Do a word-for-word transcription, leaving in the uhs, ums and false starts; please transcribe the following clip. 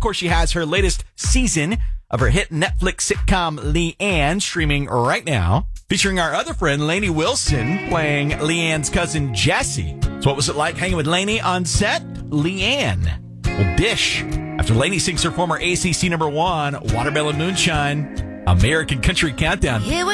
course, she has her latest season of her hit Netflix sitcom Leanne streaming right now, featuring our other friend, Lainey Wilson, playing Leanne's cousin, Jesse. So what was it like hanging with Lainey on set? Leanne. Well, dish. After Lainey sings her former A C C number one, Watermelon Moonshine, American Country Countdown.